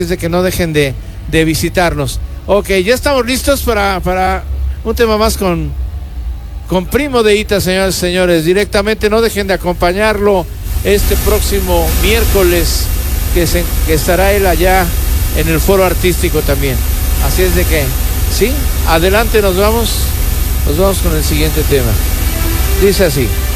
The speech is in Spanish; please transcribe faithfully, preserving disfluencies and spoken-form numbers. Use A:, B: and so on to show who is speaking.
A: de que no dejen de, de visitarnos. Ok, ya estamos listos para, para un tema más con, con Primo de Ita, señores y señores. Directamente no dejen de acompañarlo este próximo miércoles, que, se, que estará él allá en el foro artístico también. Así es de que, sí, adelante, nos vamos, nos vamos con el siguiente tema. Dice así.